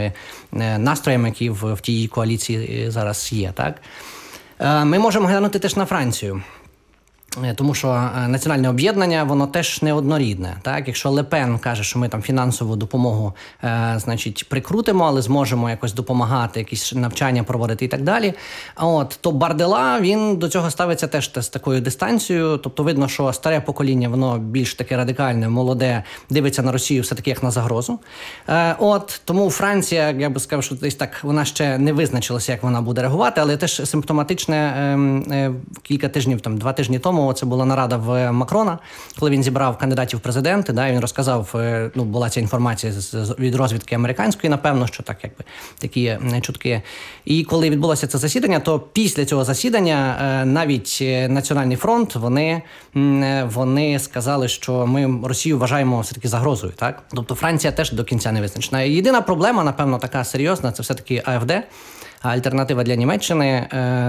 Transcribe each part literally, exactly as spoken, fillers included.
тими настроями, які в, в тій коаліції зараз є. Так? Ми можемо глянути теж на Францію. Тому що національне об'єднання, воно теж неоднорідне. Так? Якщо Ле Пен каже, що ми там фінансову допомогу е, значить, прикрутимо, але зможемо якось допомагати, якісь навчання проводити і так далі, от, то Бардела, він до цього ставиться теж з такою дистанцією. Тобто видно, що старе покоління, воно більш таке радикальне, молоде, дивиться на Росію все-таки як на загрозу. Е, от, тому Франція, я би сказав, що десь так, вона ще не визначилася, як вона буде реагувати, але теж симптоматичне е, е, кілька тижнів, там, два тижні тому, це була нарада в Макрона, коли він зібрав кандидатів в президенти, да, він розказав, ну, була ця інформація з, від розвідки американської, напевно, що так, якби, такі чутки. І коли відбулося це засідання, то після цього засідання навіть Національний фронт, вони, вони сказали, що ми Росію вважаємо все-таки загрозою, так? Тобто Франція теж до кінця не визначена. Єдина проблема, напевно, така серйозна, це все-таки АФД, альтернатива для Німеччини.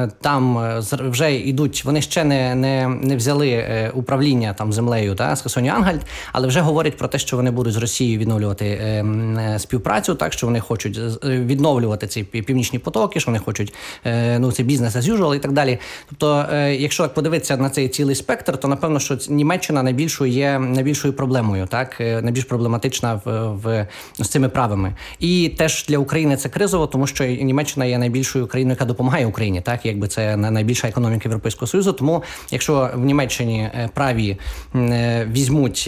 Там вже йдуть, вони ще не, не, не взяли управління там землею, та, з Хесоні-Ангальт, але вже говорять про те, що вони будуть з Росією відновлювати е, співпрацю, так, що вони хочуть відновлювати ці північні потоки, що вони хочуть, е, ну, це бізнес as usual і так далі. Тобто, е, якщо подивитися на цей цілий спектр, то, напевно, що Німеччина найбільшою є найбільшою проблемою, так, найбільш проблематична в, в, з цими правами. І теж для України це кризово, тому що Німеччина є найбільшою країною, яка допомагає Україні, так, якби це найбільша економіка Європейського Союзу. Тому, якщо в Німеччині праві візьмуть,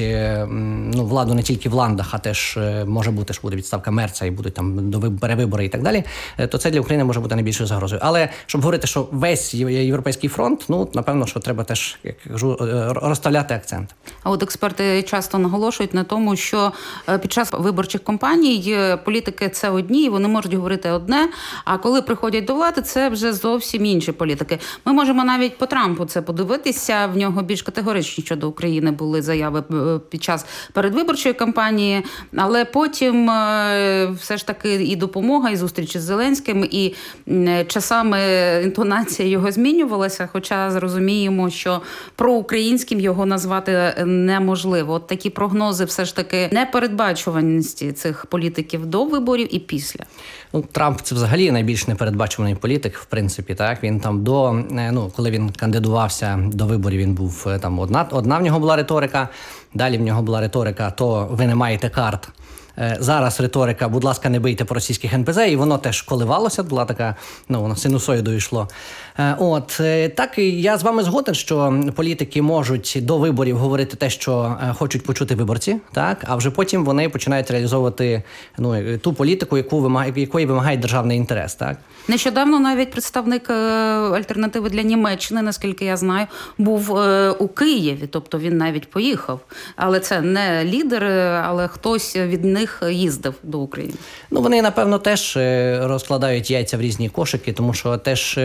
ну, владу не тільки в ландах, а теж може бути, що буде відставка Мерца і будуть там перевибори і так далі, то це для України може бути найбільшою загрозою. Але щоб говорити, що весь Європейський фронт, ну, напевно, що треба теж, як кажу, розставляти акцент. А от експерти часто наголошують на тому, що під час виборчих кампаній політики – це одні, і вони можуть говорити одне, а коли приходять до влади, це вже зовсім інші політики. Ми можемо навіть по Трампу це подивитися, в нього більш категоричні щодо України були заяви під час передвиборчої кампанії, але потім все ж таки і допомога, і зустрічі з Зеленським, і часами інтонація його змінювалася, хоча зрозуміємо, що проукраїнським його назвати неможливо. От такі прогнози все ж таки непередбачуваності цих політиків до виборів і після. Ну, Трамп – це взагалі найбільш непередбачуваний політик, в принципі, так. Він там до, ну, коли він кандидувався до виборів, він був там одна, одна в нього була риторика, далі в нього була риторика, то ви не маєте карт. Зараз риторика, будь ласка, не бийте по російських ен пе зет, і воно теж коливалося, була така, ну, воно синусоїдою йшло. От, так, я з вами згоден, що політики можуть до виборів говорити те, що хочуть почути виборці, так, а вже потім вони починають реалізовувати, ну, ту політику, яку вимагає, якої вимагає державний інтерес, так. Нещодавно навіть представник альтернативи для Німеччини, наскільки я знаю, був у Києві, тобто він навіть поїхав. Але це не лідер, але хтось від них їздив до України. Ну, вони, напевно, теж розкладають яйця в різні кошики, тому що теж,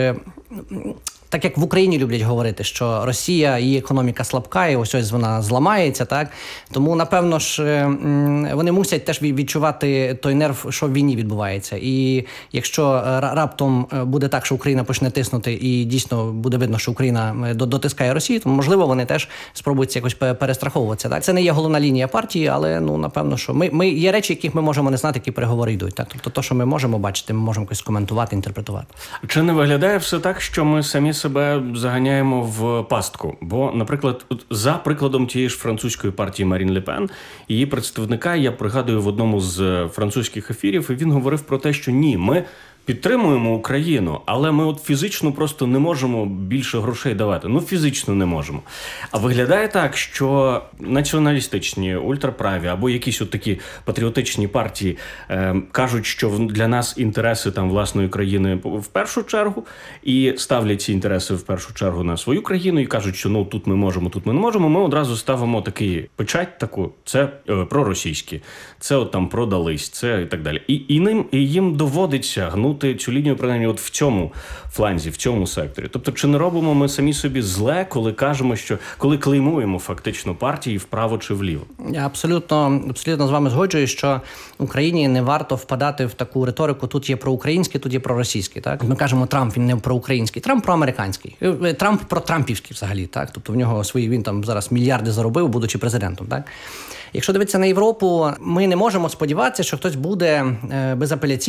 так як в Україні люблять говорити, що Росія, її економіка слабка, і ось ось вона зламається, так? Тому, напевно ж, вони мусять теж відчувати той нерв, що в війні відбувається. І якщо раптом буде так, що Україна почне тиснути і дійсно буде видно, що Україна дотискає Росію, то, можливо, вони теж спробують якось перестраховуватися, так? Це не є головна лінія партії, але, ну, напевно, що ми, ми є речі, яких ми можемо не знати, які переговори йдуть, так? Тобто, то, що ми можемо бачити, ми можемо якось коментувати, інтерпретувати. Чи не виглядає все так, що ми самі себе заганяємо в пастку? Бо, наприклад, за прикладом тієї ж французької партії Марін Ле Пен, її представника, я пригадую в одному з французьких ефірів, і він говорив про те, що ні, ми підтримуємо Україну, але ми от фізично просто не можемо більше грошей давати. Ну, фізично не можемо. А виглядає так, що націоналістичні, ультраправі або якісь от такі патріотичні партії е, кажуть, що для нас інтереси там власної країни в першу чергу, і ставлять ці інтереси в першу чергу на свою країну, і кажуть, що ну тут ми можемо, тут ми не можемо. Ми одразу ставимо такий печать таку, це е, проросійські, це от там продались, це і так далі. І, і, ним, і їм доводиться гнути цю лінію, принаймні, от в цьому фланзі, в цьому секторі. Тобто, чи не робимо ми самі собі зле, коли кажемо, що, коли клеймуємо фактично партії вправо чи вліво? Я абсолютно, абсолютно з вами згоджуюсь, що Україні не варто впадати в таку риторику, тут є проукраїнський, тут є проросійський, так? Ми кажемо, Трамп, він не проукраїнський, Трамп проамериканський. Трамп протрампівський взагалі, так? Тобто в нього свої, він там зараз мільярди заробив, будучи президентом, так? Якщо дивитися на Європу, ми не можемо сподіватися, що хтось буде безапеляційно